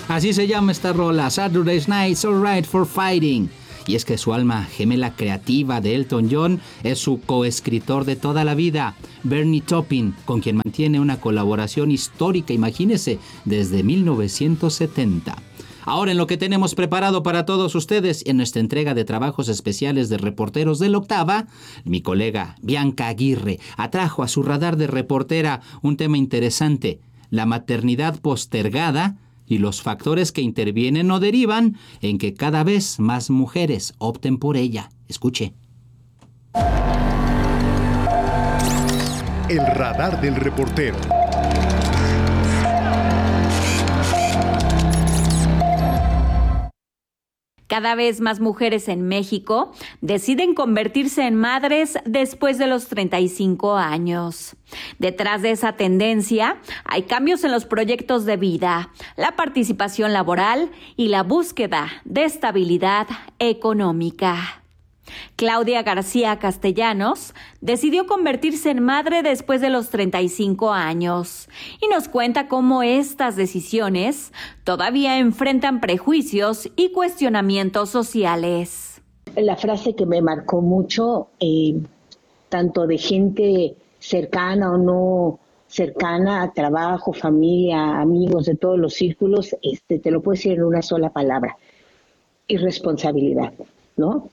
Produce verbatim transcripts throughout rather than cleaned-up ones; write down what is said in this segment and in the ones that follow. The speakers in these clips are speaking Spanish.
Así se llama esta rola, Saturday Night's Alright for Fighting. Y es que su alma gemela creativa de Elton John es su coescritor de toda la vida, Bernie Taupin, con quien mantiene una colaboración histórica, imagínese, desde mil novecientos setenta. Ahora en lo que tenemos preparado para todos ustedes en nuestra entrega de trabajos especiales de reporteros de la Octava, mi colega Bianca Aguirre atrajo a su radar de reportera un tema interesante, la maternidad postergada y los factores que intervienen o derivan en que cada vez más mujeres opten por ella. Escuche. El radar del reportero. Cada vez más mujeres en México deciden convertirse en madres después de los treinta y cinco años. Detrás de esa tendencia hay cambios en los proyectos de vida, la participación laboral y la búsqueda de estabilidad económica. Claudia García Castellanos decidió convertirse en madre después de los treinta y cinco años y nos cuenta cómo estas decisiones todavía enfrentan prejuicios y cuestionamientos sociales. La frase que me marcó mucho, eh, tanto de gente cercana o no cercana, trabajo, familia, amigos de todos los círculos, este, te lo puedo decir en una sola palabra: irresponsabilidad, ¿no?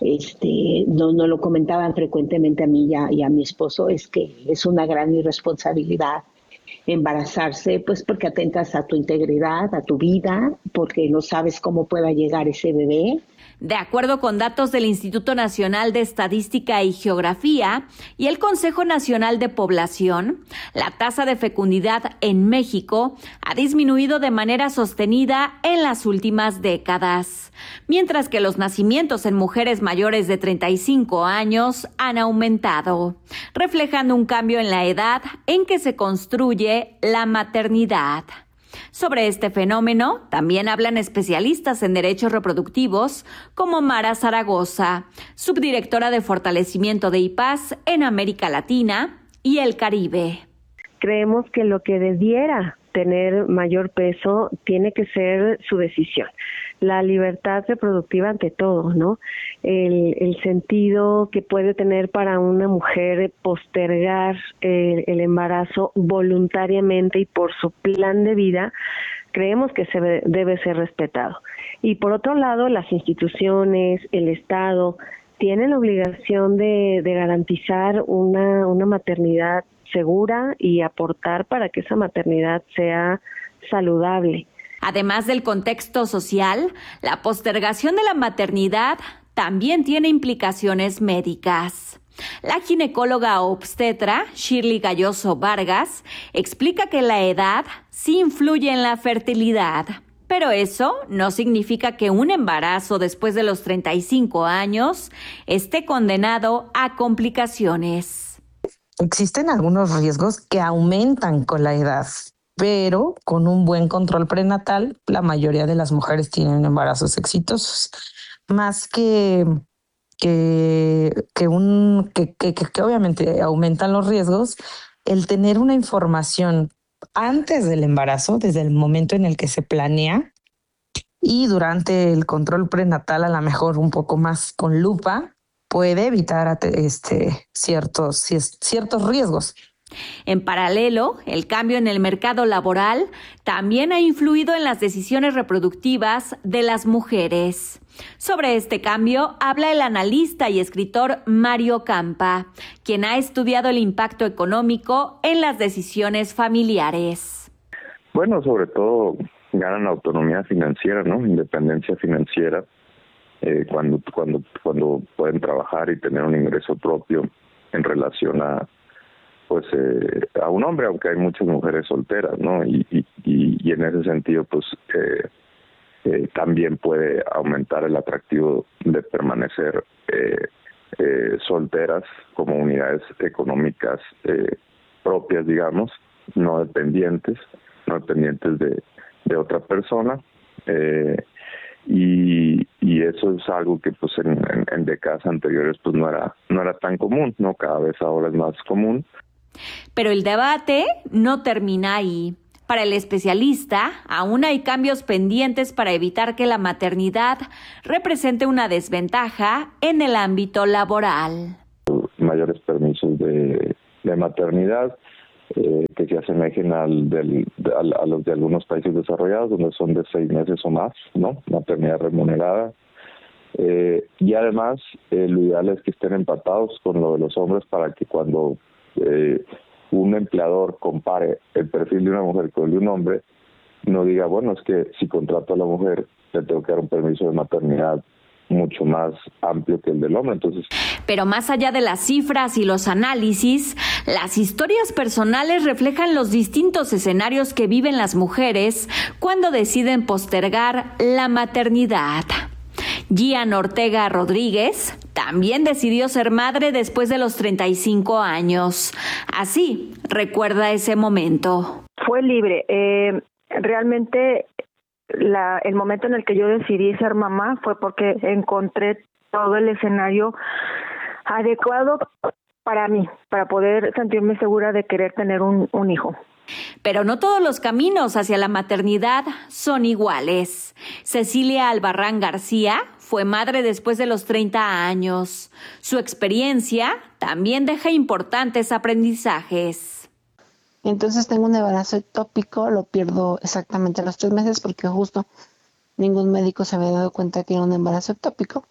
Este, no, no lo comentaban frecuentemente a mí y a, y a mi esposo, es que es una gran irresponsabilidad embarazarse, pues porque atentas a tu integridad, a tu vida, porque no sabes cómo pueda llegar ese bebé. De acuerdo con datos del Instituto Nacional de Estadística y Geografía y el Consejo Nacional de Población, la tasa de fecundidad en México ha disminuido de manera sostenida en las últimas décadas, mientras que los nacimientos en mujeres mayores de treinta y cinco años han aumentado, reflejando un cambio en la edad en que se construye la maternidad. Sobre este fenómeno también hablan especialistas en derechos reproductivos como Mara Zaragoza, subdirectora de fortalecimiento de I P A S en América Latina y el Caribe. Creemos que lo que debiera tener mayor peso tiene que ser su decisión. La libertad reproductiva ante todo, ¿no? El, el sentido que puede tener para una mujer postergar el, el embarazo voluntariamente y por su plan de vida, creemos que se debe ser respetado. Y por otro lado, las instituciones, el Estado, tienen la obligación de, de garantizar una, una maternidad segura y aportar para que esa maternidad sea saludable. Además del contexto social, la postergación de la maternidad también tiene implicaciones médicas. La ginecóloga obstetra Shirley Galloso Vargas explica que la edad sí influye en la fertilidad, pero eso no significa que un embarazo después de los treinta y cinco años esté condenado a complicaciones. Existen algunos riesgos que aumentan con la edad, pero con un buen control prenatal, la mayoría de las mujeres tienen embarazos exitosos. Más que, que, que, un, que, que, que obviamente aumentan los riesgos, el tener una información antes del embarazo, desde el momento en el que se planea, y durante el control prenatal, a lo mejor un poco más con lupa, puede evitar este, ciertos, ciertos riesgos. En paralelo, el cambio en el mercado laboral también ha influido en las decisiones reproductivas de las mujeres. Sobre este cambio habla el analista y escritor Mario Campa, quien ha estudiado el impacto económico en las decisiones familiares. Bueno, sobre todo ganan autonomía financiera, ¿no? Independencia financiera, eh, cuando, cuando, cuando pueden trabajar y tener un ingreso propio en relación a pues eh, a un hombre, aunque hay muchas mujeres solteras, ¿no? Y, y, y en ese sentido, pues eh, eh, también puede aumentar el atractivo de permanecer eh, eh, solteras como unidades económicas eh, propias, digamos, no dependientes, no dependientes de, de otra persona. Eh, y, y eso es algo que pues en, en, en décadas anteriores pues no era, no era tan común, ¿no? Cada vez ahora es más común. Pero el debate no termina ahí. Para el especialista, aún hay cambios pendientes para evitar que la maternidad represente una desventaja en el ámbito laboral. Mayores permisos de, de maternidad eh, que se asemejen al del, a, a los de algunos países desarrollados, donde son de seis meses o más, ¿no? Maternidad remunerada. Eh, y además, eh, lo ideal es que estén empatados con lo de los hombres para que cuando eh, un empleador compare el perfil de una mujer con el de un hombre, no diga, bueno, es que si contrato a la mujer, le tengo que dar un permiso de maternidad mucho más amplio que el del hombre. Entonces, pero más allá de las cifras y los análisis, las historias personales reflejan los distintos escenarios que viven las mujeres cuando deciden postergar la maternidad. Gian Ortega Rodríguez también decidió ser madre después de los treinta y cinco años. Así recuerda ese momento. Fue libre. Eh, realmente la, el momento en el que yo decidí ser mamá fue porque encontré todo el escenario adecuado para mí, para poder sentirme segura de querer tener un, un hijo. Pero no todos los caminos hacia la maternidad son iguales. Cecilia Albarrán García fue madre después de los treinta años. Su experiencia también deja importantes aprendizajes. Entonces tengo un embarazo ectópico, lo pierdo exactamente a los tres meses porque justo ningún médico se había dado cuenta que era un embarazo ectópico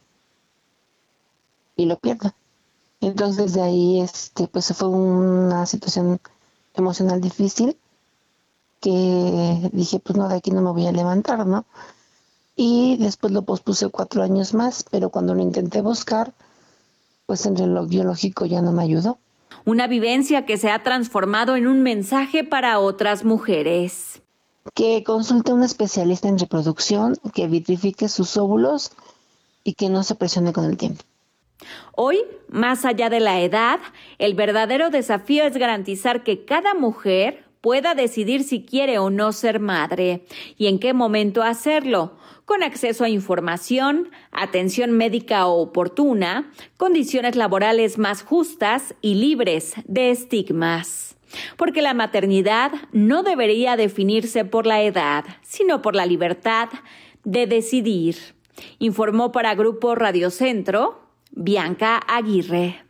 y lo pierdo. Entonces de ahí este pues fue una situación emocional difícil que dije, pues no, de aquí no me voy a levantar, ¿no? Y después lo pospuse cuatro años más, pero cuando lo intenté buscar, pues el reloj biológico ya no me ayudó. Una vivencia que se ha transformado en un mensaje para otras mujeres. Que consulte a un especialista en reproducción, que vitrifique sus óvulos y que no se presione con el tiempo. Hoy, más allá de la edad, el verdadero desafío es garantizar que cada mujer pueda decidir si quiere o no ser madre y en qué momento hacerlo, con acceso a información, atención médica oportuna, condiciones laborales más justas y libres de estigmas. Porque la maternidad no debería definirse por la edad, sino por la libertad de decidir. Informó para Grupo Radio Centro Bianca Aguirre.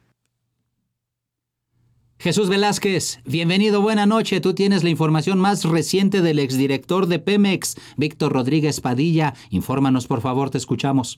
Jesús Velázquez, bienvenido, buena noche. Tú tienes la información más reciente del exdirector de Pemex, Víctor Rodríguez Padilla. Infórmanos, por favor, te escuchamos.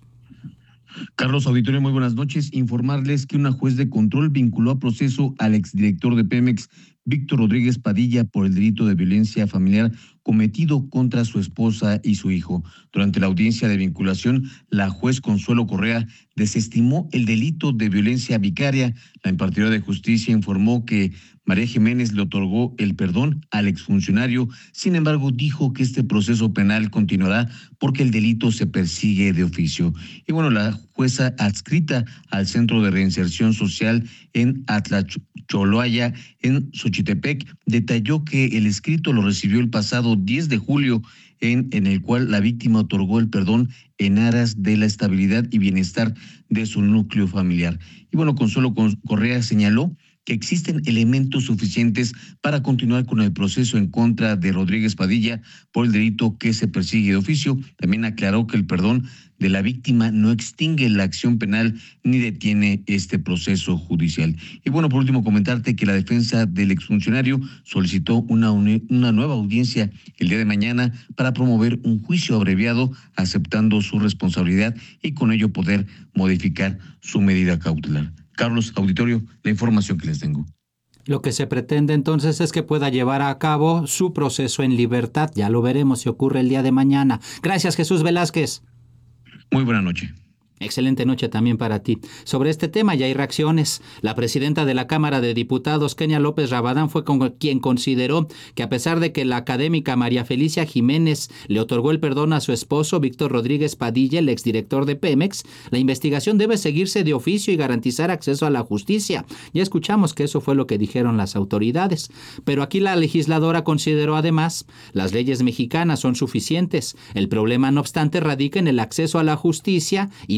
Carlos, auditorio, muy buenas noches. Informarles que una juez de control vinculó a proceso al exdirector de Pemex, Víctor Rodríguez Padilla, por el delito de violencia familiar cometido contra su esposa y su hijo. Durante la audiencia de vinculación, la juez Consuelo Correa desestimó el delito de violencia vicaria. La impartidora de justicia informó que María Jiménez le otorgó el perdón al exfuncionario. Sin embargo, dijo que este proceso penal continuará porque el delito se persigue de oficio. Y bueno, la jueza adscrita al Centro de Reinserción Social en Atlacholoaya, en Xochitepec, detalló que el escrito lo recibió el pasado diez de julio, en, en el cual la víctima otorgó el perdón en aras de la estabilidad y bienestar de su núcleo familiar. Y bueno, Consuelo Correa señaló que existen elementos suficientes para continuar con el proceso en contra de Rodríguez Padilla por el delito que se persigue de oficio. También aclaró que el perdón de la víctima no extingue la acción penal ni detiene este proceso judicial. Y bueno, por último, comentarte que la defensa del exfuncionario solicitó una, una nueva audiencia el día de mañana para promover un juicio abreviado aceptando su responsabilidad y con ello poder modificar su medida cautelar. Carlos, auditorio, la información que les tengo. Lo que se pretende entonces es que pueda llevar a cabo su proceso en libertad. Ya lo veremos si ocurre el día de mañana. Gracias, Jesús Velázquez. Muy buena noche. Excelente noche también para ti. Sobre este tema ya hay reacciones. La presidenta de la Cámara de Diputados, Kenia López Rabadán, fue con quien consideró que a pesar de que la académica María Felicia Jiménez le otorgó el perdón a su esposo Víctor Rodríguez Padilla, el exdirector de Pemex, la investigación debe seguirse de oficio y garantizar acceso a la justicia. Ya escuchamos que eso fue lo que dijeron las autoridades. Pero aquí la legisladora consideró además, las leyes mexicanas son suficientes. El problema, no obstante, radica en el acceso a la justicia y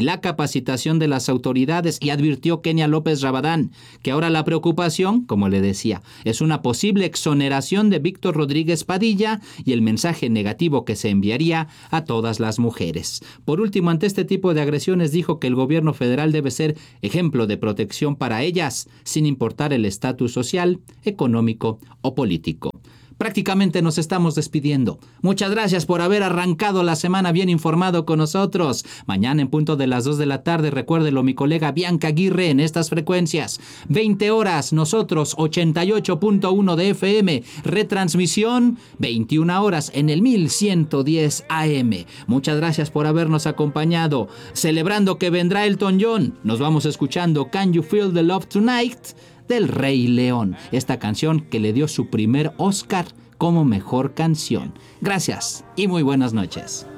la capacitación de las autoridades, y advirtió Kenia López Rabadán que ahora la preocupación, como le decía, es una posible exoneración de Víctor Rodríguez Padilla y el mensaje negativo que se enviaría a todas las mujeres. Por último, ante este tipo de agresiones, dijo que el gobierno federal debe ser ejemplo de protección para ellas, sin importar el estatus social, económico o político. Prácticamente nos estamos despidiendo. Muchas gracias por haber arrancado la semana bien informado con nosotros. Mañana en punto de las dos de la tarde, recuérdelo, mi colega Bianca Aguirre en estas frecuencias. veinte horas, nosotros ochenta y ocho punto uno de F M. Retransmisión, veintiuna horas en el mil ciento diez A M. Muchas gracias por habernos acompañado. Celebrando que vendrá Elton John, nos vamos escuchando Can You Feel the Love Tonight del Rey León, esta canción que le dio su primer Oscar como mejor canción. Gracias y muy buenas noches.